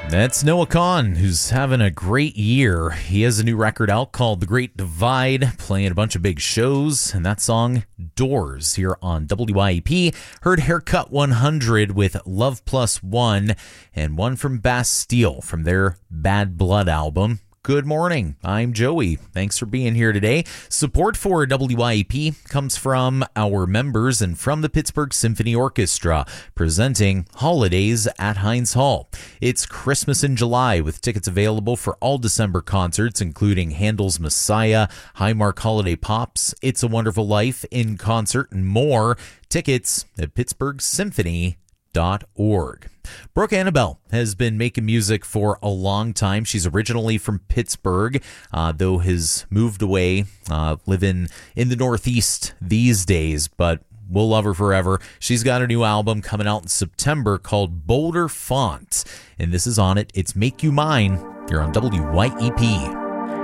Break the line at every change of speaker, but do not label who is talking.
That's Noah Kahan, who's having a great year. He has a new record out called The Great Divide, playing a bunch of big shows, and that song, Doors, here on WYEP. Heard Haircut 100 with Love Plus One, and one from Bastille from their Bad Blood album. Good morning. I'm Joey. Thanks for being here today. Support for WYEP comes from our members and from the Pittsburgh Symphony Orchestra, presenting Holidays at Heinz Hall. It's Christmas in July, with tickets available for all December concerts, including Handel's Messiah, Highmark Holiday Pops, It's a Wonderful Life in concert, and more. Tickets at pittsburghsymphony.org. Brooke Annabelle has been making music for a long time. She's originally from Pittsburgh, though has moved away, living in the Northeast these days, but we'll love her forever. She's got a new album coming out in September called Bolder Font, and this is on it. It's Make You Mine. You're on WYEP.